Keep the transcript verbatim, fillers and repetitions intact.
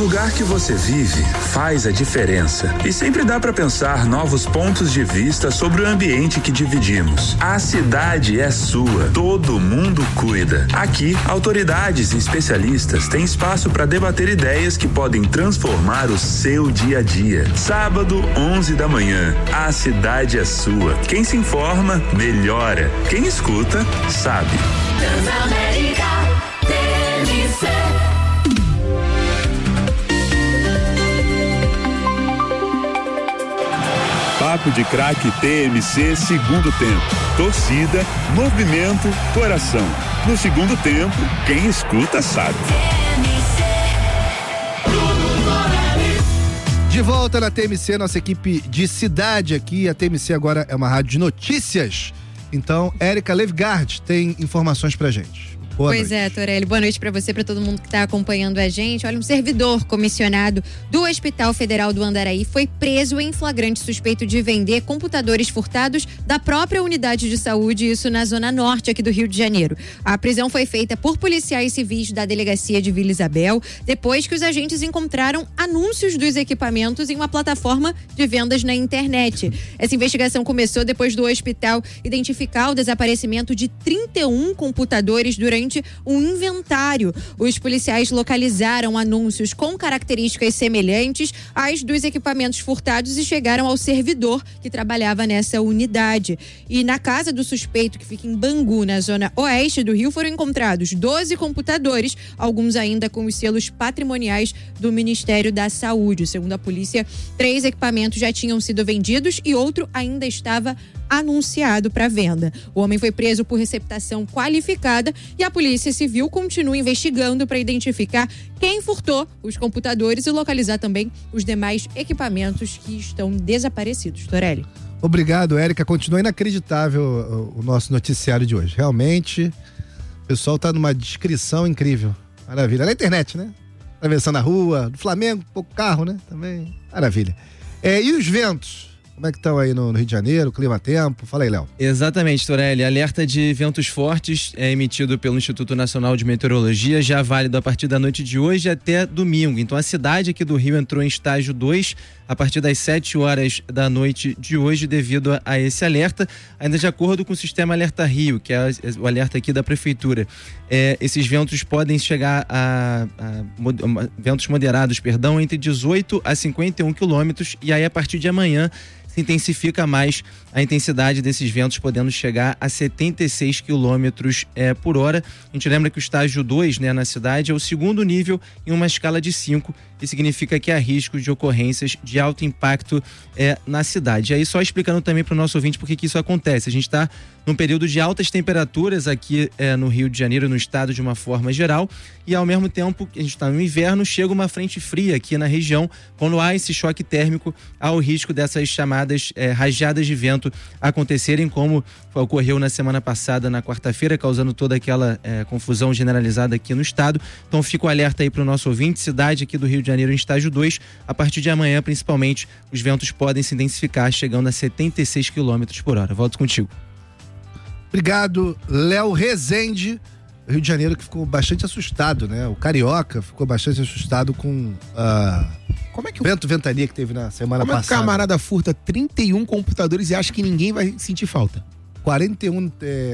lugar que você vive faz a diferença. E sempre dá para pensar novos pontos de vista sobre o ambiente que dividimos. A cidade é sua, todo mundo cuida. Aqui, autoridades e especialistas têm espaço para debater ideias que podem transformar o seu dia a dia. Sábado, onze da manhã. A cidade é sua. Quem se informa, melhora. Quem escuta, sabe. Transamérica, T M C. Papo de Craque T M C, segundo tempo. Torcida, movimento, coração. No segundo tempo, quem escuta sabe. De volta na T M C, nossa equipe de cidade aqui. A T M C agora é uma rádio de notícias. Então, Érica Levgard tem informações pra gente. Boa pois noite. é, Torelli. Boa noite para você, para todo mundo que está acompanhando a gente. Olha, um servidor comissionado do Hospital Federal do Andaraí foi preso em flagrante suspeito de vender computadores furtados da própria unidade de saúde, isso na zona norte aqui do Rio de Janeiro. A prisão foi feita por policiais civis da delegacia de Vila Isabel, depois que os agentes encontraram anúncios dos equipamentos em uma plataforma de vendas na internet. Essa investigação começou depois do hospital identificar o desaparecimento de trinta e um computadores durante um inventário. Os policiais localizaram anúncios com características semelhantes às dos equipamentos furtados e chegaram ao servidor que trabalhava nessa unidade. E na casa do suspeito, que fica em Bangu, na zona oeste do Rio, foram encontrados doze computadores, alguns ainda com os selos patrimoniais do Ministério da Saúde. Segundo a polícia, três equipamentos já tinham sido vendidos e outro ainda estava anunciado para venda. O homem foi preso por receptação qualificada e a Polícia Civil continua investigando para identificar quem furtou os computadores e localizar também os demais equipamentos que estão desaparecidos. Torelli. Obrigado, Érica. Continua inacreditável o, o nosso noticiário de hoje. Realmente, o pessoal tá numa descrição incrível. Maravilha. Na internet, né? Atravessando a rua, do Flamengo, pouco carro, né? Também. Maravilha. É, e os ventos? Como é que estão aí no, no Rio de Janeiro, clima-tempo? Fala aí, Léo. Exatamente, Torelli. Alerta de ventos fortes é emitido pelo Instituto Nacional de Meteorologia, já válido a partir da noite de hoje até domingo. Então a cidade aqui do Rio entrou em estágio dois a partir das sete horas da noite de hoje devido a, a esse alerta, ainda de acordo com o Sistema Alerta Rio, que é o alerta aqui da Prefeitura. É, esses ventos podem chegar a, a, a ventos moderados, perdão, entre dezoito a cinquenta e um quilômetros, e aí a partir de amanhã se intensifica mais a intensidade desses ventos, podendo chegar a setenta e seis quilômetros é, por hora. A gente lembra que o estágio dois, né, na cidade é o segundo nível em uma escala de cinco, que significa que há risco de ocorrências de alto impacto é, na cidade. E aí, só explicando também para o nosso ouvinte por que isso acontece. A gente está num período de altas temperaturas aqui é, no Rio de Janeiro, no estado de uma forma geral, e ao mesmo tempo que a gente está no inverno, chega uma frente fria aqui na região. Quando há esse choque térmico, há o risco dessas chamadas é, rajadas de vento acontecerem, como ocorreu na semana passada, na quarta-feira, causando toda aquela é, confusão generalizada aqui no estado. Então fica o alerta aí para o nosso ouvinte. Cidade aqui do Rio de Janeiro em estágio dois, a partir de amanhã, principalmente, os ventos podem se intensificar, chegando a setenta e seis quilômetros por hora. Volto contigo. Obrigado, Léo Rezende. Rio de Janeiro que ficou bastante assustado, né? O Carioca ficou bastante assustado com uh, como é que o vento, ventania que teve na semana como passada. É que o camarada furta trinta e um computadores e acha que ninguém vai sentir falta? quarenta e um é,